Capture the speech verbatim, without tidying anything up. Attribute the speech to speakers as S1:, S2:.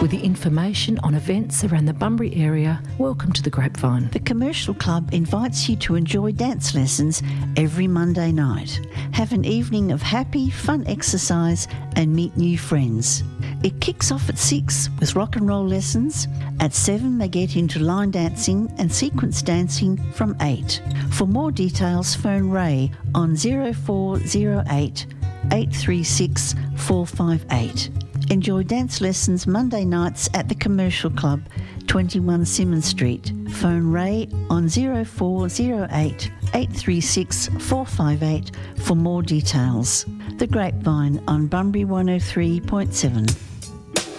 S1: With the information on events around the Bunbury area, welcome to the Grapevine.
S2: The Commercial Club invites you to enjoy dance lessons every Monday night. Have an evening of happy, fun exercise and meet new friends. It kicks off at six with rock and roll lessons. At seven they get into line dancing and sequence dancing from eight. For more details, phone Ray on zero four zero eight, eight three six, four five eight. Enjoy dance lessons Monday nights at the Commercial Club, twenty-one Symonds Street. Phone Ray on zero four zero eight, eight three six, four five eight for more details. The Grapevine on Bunbury one oh three point seven.